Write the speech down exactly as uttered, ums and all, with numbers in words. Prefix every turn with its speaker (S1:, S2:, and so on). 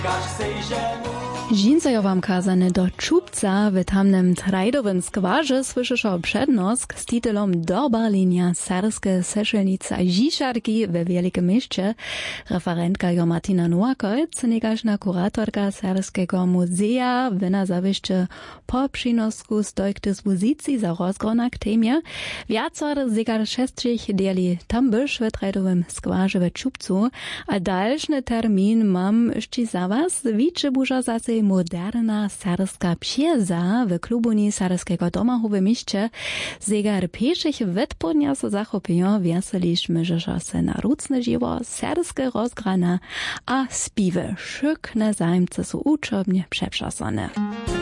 S1: Žinca jo wam kazane do Čupca w tamnym trajdowym skwarze słyszyszo przednosk z titulom Doba linia serskie seszelnica Žišarki we Wielkim Mieście. Referentka jo Martina Nowakojc, negażna kuratorka Serskiego Muzea wyna zawieszcze po przynosku stoj k dyspozycji za rozgronak temie. Wiacar zegar szestrych dieli tam byś w trajdowym skwarze w Čupcu, a dalszny termin mam jeszcze za was. Wiczy burza zase moderna serska psieza w klubuni Serskiego domu w mieście. Zegar pieszych wytpodnia so zachopią, wieseliśmy, że się na rucne żywo, serskie rozgrana, a spiwy szykne zajmce są uczobnie przeprzasane.